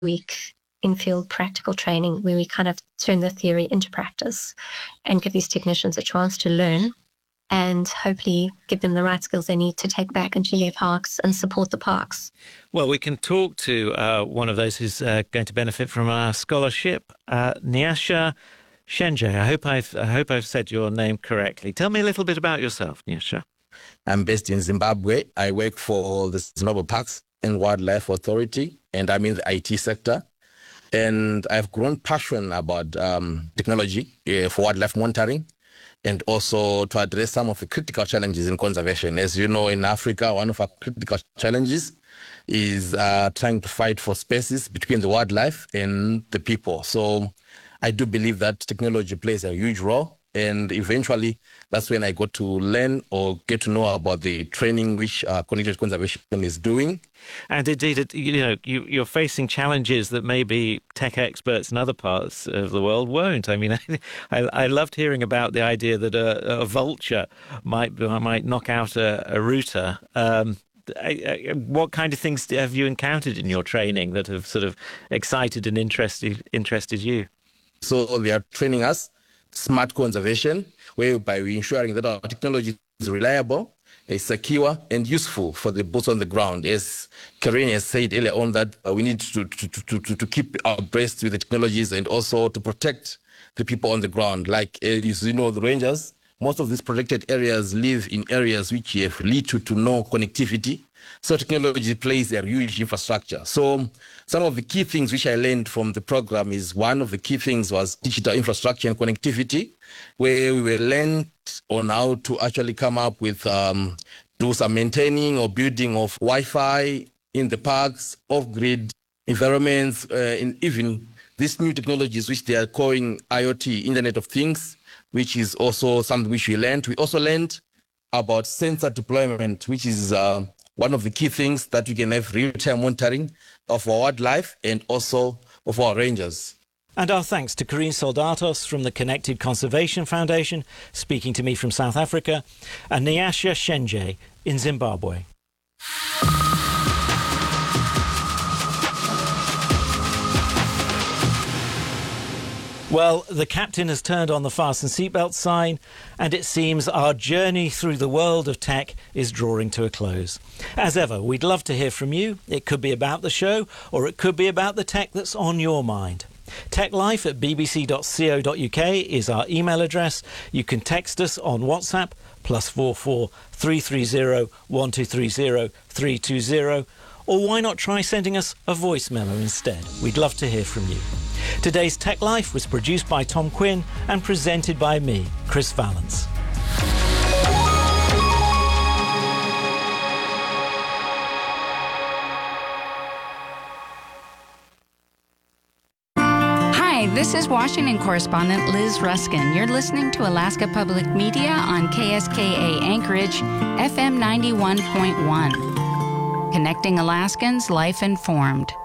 week in-field practical training where we kind of turn the theory into practice and give these technicians a chance to learn and hopefully give them the right skills they need to take back into their parks and support the parks. Well, we can talk to one of those who's going to benefit from our scholarship, Nyasha Shenje. I hope I've said your name correctly. Tell me a little bit about yourself, Nyasha. I'm based in Zimbabwe. I work for the Zimbabwe Parks and Wildlife Authority, and I'm in the IT sector. And I've grown passionate about technology for wildlife monitoring and also to address some of the critical challenges in conservation. As you know, in Africa, one of our critical challenges is trying to fight for spaces between the wildlife and the people. So I do believe that technology plays a huge role. And eventually, that's when I got to learn or get to know about the training which Connected Conservation is doing. And indeed, you're facing challenges that maybe tech experts in other parts of the world won't. I mean, I loved hearing about the idea that a vulture might knock out a router. What kind of things have you encountered in your training that have sort of excited and interested you? So they are training us smart conservation, whereby we're ensuring that our technology is reliable, is secure, and useful for the boots on the ground. As Karen has said earlier on, that we need to keep abreast with the technologies and also to protect the people on the ground. Like, as you know, the rangers, most of these protected areas live in areas which have little to no connectivity. So technology plays a huge infrastructure. So some of the key things which I learned from the program is one of the key things was digital infrastructure and connectivity, where we were learned on how to actually come up with, do some maintaining or building of Wi-Fi in the parks, off-grid environments, and even these new technologies which they are calling IoT, Internet of Things, which is also something which we learned. We also learned about sensor deployment, which is one of the key things that we can have real-time monitoring of our wildlife and also of our rangers. And our thanks to Karine Soldatos from the Connected Conservation Foundation, speaking to me from South Africa, and Nyasha Shenje in Zimbabwe. Well, the captain has turned on the fasten seatbelt sign, and it seems our journey through the world of tech is drawing to a close. As ever, we'd love to hear from you. It could be about the show, or it could be about the tech that's on your mind. techlife@bbc.co.uk is our email address. You can text us on WhatsApp, +44 330 1230 320. Or why not try sending us a voice memo instead? We'd love to hear from you. Today's Tech Life was produced by Tom Quinn and presented by me, Chris Vallance. Hi, this is Washington correspondent Liz Ruskin. You're listening to Alaska Public Media on KSKA Anchorage, FM 91.1. Connecting Alaskans, life informed.